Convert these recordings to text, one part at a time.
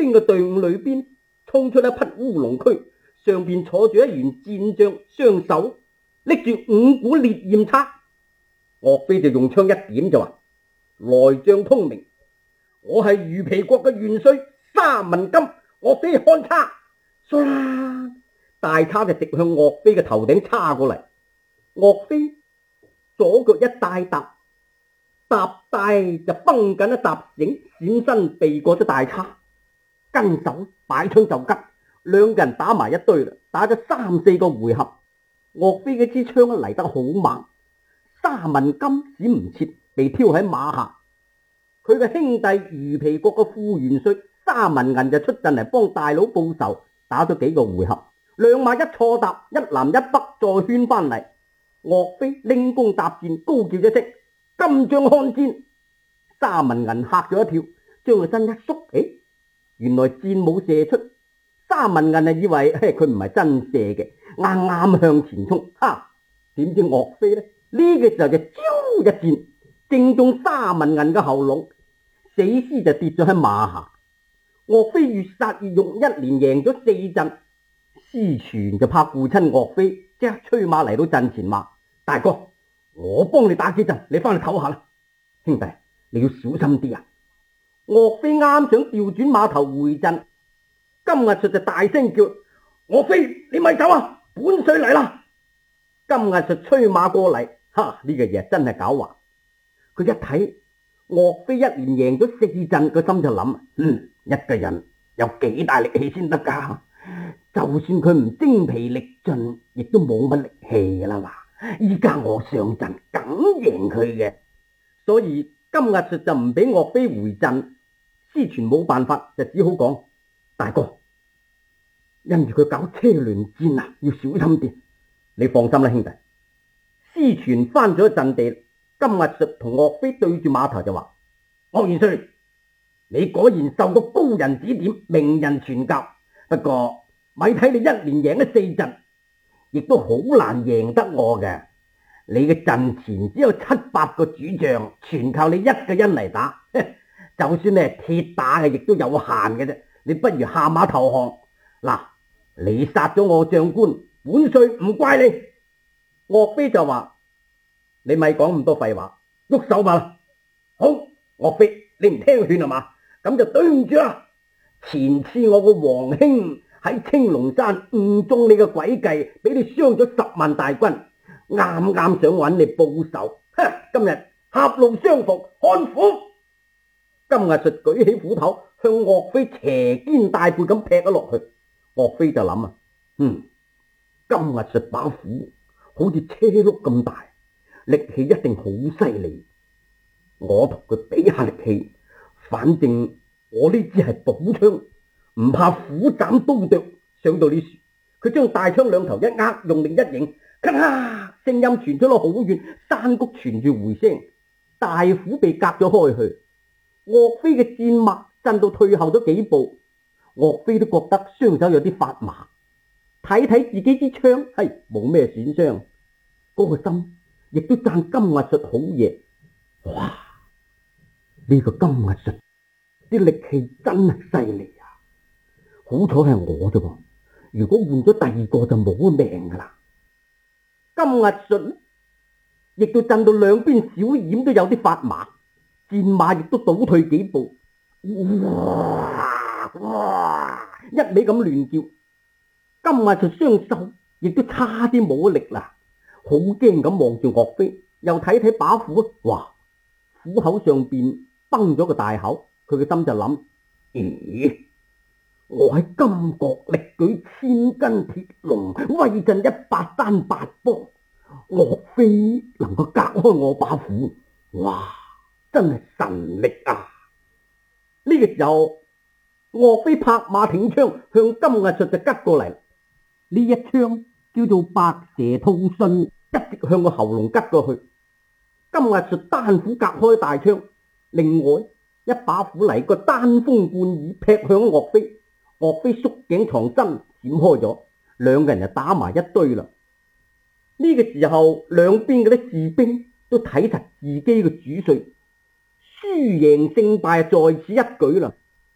兵嘅隊伍裏邊衝出一匹烏龍駒，上邊坐住一員戰將，雙手拎住5股烈焰叉。岳飛就用槍一點就話：來將通明，我係魚皮國嘅元帥沙文金，岳飛看叉。唰啦，大叉就直向岳飛嘅頭頂叉過嚟。岳飛左腳一帶踏，踏帶就繃緊一搭繩，閃身避過咗大叉，跟手擺槍就吉，兩人打埋一堆啦，打咗3、4個回合。岳飛嘅支槍嚟得好猛，沙文金閃唔切，被挑喺馬下。佢嘅兄弟魚皮國嘅副元帥沙文銀就出陣嚟幫大佬報仇，打咗幾個回合，兩馬一錯踏，一南一北再圈翻嚟。岳飛拎弓搭箭，高叫一聲：金將看箭！沙文銀嚇咗一跳，將個身一縮，原來箭冇射出。沙文銀就以為佢唔係真射嘅，啱啱向前衝，點知岳飛呢個時候就招一箭，正中沙文銀嘅喉嚨，死屍就跌咗喺馬下。岳飛越殺越勇，一連贏咗4陣。司傳就怕父親岳飛，即刻催馬嚟到陣前話：大哥，我幫你打幾陣，你翻去唞下啦。兄弟，你要小心啲啊！岳飛啱想調轉馬頭回陣，金亞術就大聲叫：岳飛，你咪走啊！本帥嚟啦！金亞術催馬過嚟，呢個嘢真係狡猾。佢一睇岳飛一連贏咗4陣，個心就諗：一個人有幾大力氣先得噶？就算佢唔精疲力盡，亦都冇乜力氣噶啦嘛。依家我上陣，梗贏佢嘅。所以金亞術就唔俾岳飛回陣。司傳冇辦法，就只好講：大哥，因住佢搞車輪戰啊，要小心啲。你放心啦，兄弟。司傳翻咗陣地，金亞術同岳飛對住馬頭就話：岳元帥，你果然受過高人指點，名人傳教。不過咪睇你一連贏咗4陣，亦都好難贏得我嘅。你嘅陣前只有7、8個主將，全靠你一個人嚟打。就算你係鐵打嘅，亦都有限嘅啫。你不如下馬投降。嗱，你殺咗我將官，本帥唔怪你。岳飛就話：你咪講咁多廢話，喐手吧啦。好，岳飛，你唔聽勸係嘛？咁就對唔住啦。前次我個皇兄喺青龍山誤中你嘅詭計，俾你傷咗10萬大軍，啱啱想揾你報仇。今日狹路相逢，看虎！金亞術舉起斧頭向岳飛斜肩帶背咁劈咗落去。岳飛就諗金亞術把斧好似車轆咁大，力氣一定好犀利。我同佢比下力氣，反正我呢支係寶槍，唔怕虎斬刀剁。想到呢處，佢將大槍兩頭一握，用力一迎，咔啦，聲音傳出咗好遠，山谷傳住回聲，大斧被隔咗開去。岳飛嘅戰馬震到退後咗幾步，岳飛都覺得雙手有啲發麻，睇睇自己支槍，冇咩損傷，嗰個心亦都讚金亞術好嘢。哇！呢個金亞術啲力氣真係犀利啊！好彩係我啫噃，如果換咗第二個就冇命噶啦。金亞術亦都震到兩邊小臉都有啲發麻，戰馬亦都倒退幾步，哇！一味咁亂叫。金亞術雙手亦都差啲冇力啦，好驚咁望住岳飛，又睇睇把斧，哇！斧口上邊崩咗個大口，佢嘅心就諗：咦，我喺金國力舉千斤鐵籠，威震100單8幫，岳飛能夠隔開我把斧，哇！真係神力啊！呢個時候，岳飛拍馬挺槍向金亞術就吉過嚟。呢一槍叫做白蛇吐信，一直向個喉嚨吉過去。金亞術單斧隔開大槍，另外一把斧嚟個單鋒貫耳劈向岳飛。岳飛縮頸藏身閃開咗，兩個人就打埋一堆啦。呢個時候，兩邊嗰啲士兵都睇實自己嘅主帥，輸贏勝敗在此一舉啦。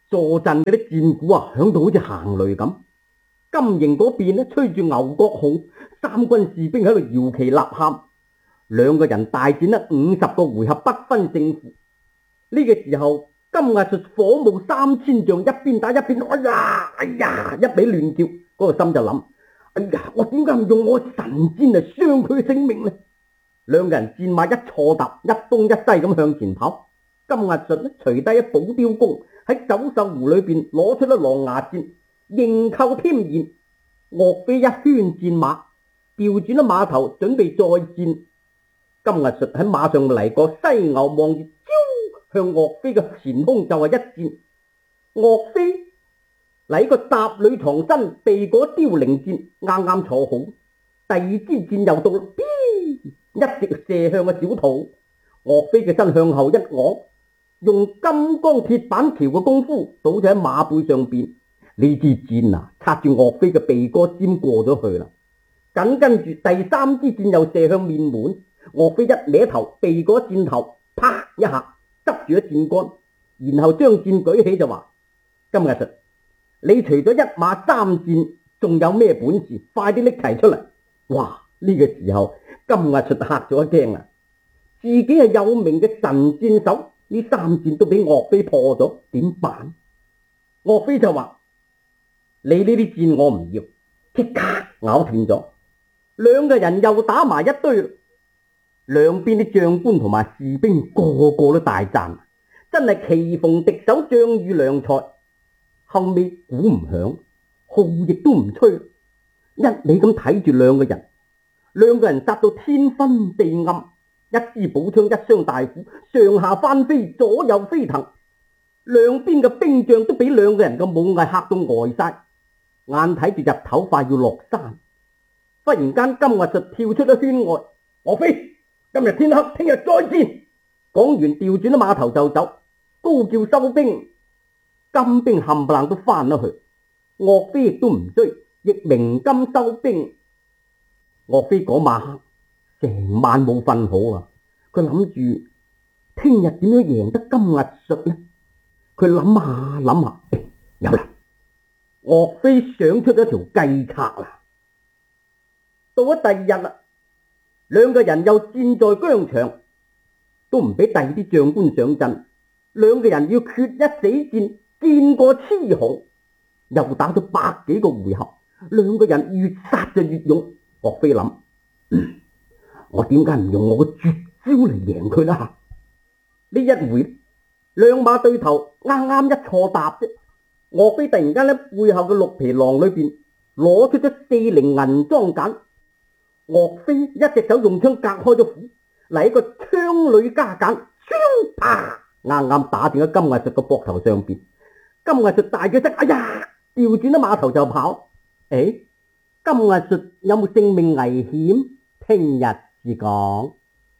坐鎮嗰啲戰鼓啊，響到好似行雷咁。金營嗰邊呢，吹住牛角號，三軍士兵喺度搖旗吶喊。兩個人大戰咗50個回合，不分勝負。呢個時候，金藝術火冒3000丈，一邊打一邊哎呀，一味亂叫。嗰個心就諗：哎呀，我點解唔用我神箭嚟傷佢嘅性命呢？兩個人戰馬一錯踏，一東一西咁向前跑。金藝術呢，除低一寶雕弓，喺走獸湖裏邊攞出咗狼牙箭，迎扣添燃。岳飛一圈戰馬，調轉咗馬頭，準備再戰。金藝術喺馬上嚟個犀牛望住，向岳飛嘅前胸就係一箭。岳飛嚟個搭女藏身，避過凋零箭，啱啱坐好。第二支箭又到，一直射向個小肚。岳飛嘅身向後一昂，用金剛鐵板橋嘅功夫倒咗喺馬背上邊。呢支箭啊，插住岳飛嘅鼻哥尖過咗去啦。緊跟住第三支箭又射向面門。岳飛一歪頭，避過箭頭，啪一下執住咗箭桿，然後將箭舉起就話：金藝術，你除咗一馬3箭，仲有咩本事？快啲拎齊出嚟！哇！呢個時候金藝術嚇咗一驚啊！自己係有名嘅神箭手，呢3箭都俾岳飛破咗，點辦？岳飛就話：你呢啲箭我唔要，即刻咬斷咗。兩個人又打埋一堆。兩邊啲將官同埋士兵個個都大讚，真係棋逢敵手，將遇良才。後尾鼓唔響，號亦都唔吹，一味咁睇住兩個人。兩個人殺到天昏地暗，一支寶槍，一雙大斧，上下翻飛，左右飛騰。兩邊嘅兵將都俾兩個人嘅武藝嚇到呆晒，眼睇住日頭快要落山。忽然間，金藝術跳出咗圈外，岳飛，今日天黑，聽日再戰。講完調轉咗馬頭就走，高叫收兵。金兵冚唪唥都翻咗去，岳飛亦都唔追，亦鳴金收兵。岳飛嗰晚黑成晚冇瞓好啊！佢諗住聽日點樣贏得金藝術呢？佢諗下諗下，有啦！岳飛想出咗條計策啦。到咗第二日啦，兩個人又戰在疆場，都唔俾第二啲將官上陣。兩個人要決一死戰，戰過雌雄。又打咗100幾個回合，兩個人越殺就越勇。岳飛諗：我點解唔用我個絕招嚟贏佢啦？呢一回兩馬對頭，啱啱一錯踏啫。岳飛突然間喺背後嘅鹿皮囊裏邊攞出咗40銀裝鐧。岳飛一隻手用槍隔開咗斧，嚟一個槍裏加鐧，唰啪，啱啱打斷咗金藝術個膊頭上邊。金藝術大叫聲：哎呀！調轉咗馬頭就跑。金藝術有冇性命危險？聽日至講。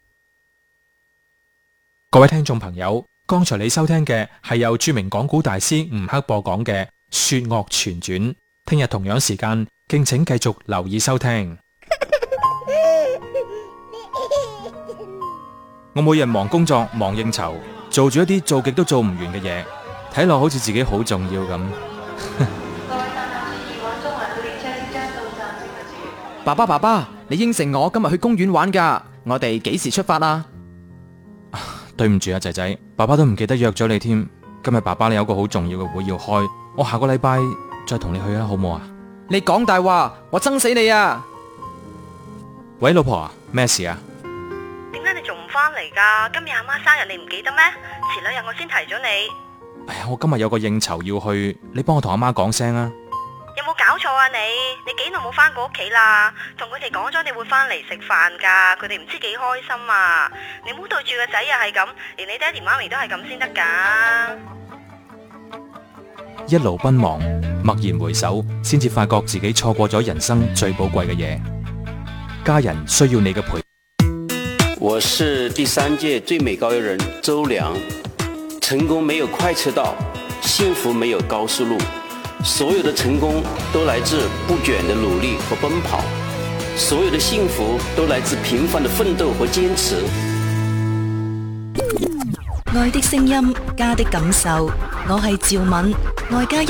各位聽眾朋友，剛才你收聽嘅係由著名講古大師吳克播講嘅《說岳全傳》。聽日同樣時間，敬請繼續留意收聽。我每日忙工作、忙應酬，做住一啲做極都做唔完嘅嘢，睇落好似自己好重要咁。 爸爸，你應承我今日去公園玩噶，我哋幾時出發啊？ 對唔住啊，仔仔，爸爸都唔記得約咗你添。今日爸爸你有個好重要嘅會要開，我下個禮拜再同你去啊，好唔好啊？ 你講大話，我憎死你啊！ 喂，老婆啊，咩事啊？ 點解你仲唔翻嚟噶？今日阿媽生日你唔記得咩？前2日我先提咗你。 哎呀，我今日有個應酬要去，你幫我同阿媽講聲啊！ 有冇搞錯啊你幾耐冇翻過屋企啦？同佢哋講咗你會翻嚟食飯噶，佢哋唔知幾開心啊！你唔好對住個仔又係咁，連你爹哋媽咪都係咁先得噶。 一路奔忙，默然回首，先至發覺自己錯過咗人生最寶貴嘅嘢。家人需要你嘅陪。 我是第3屆最美高油人周良。成功沒有快車道，幸福沒有高速路。所有的成功都來自不倦的努力和奔跑，所有的幸福都來自平凡的奮鬥和堅持。 愛的聲音，家的感受我係趙敏，外加一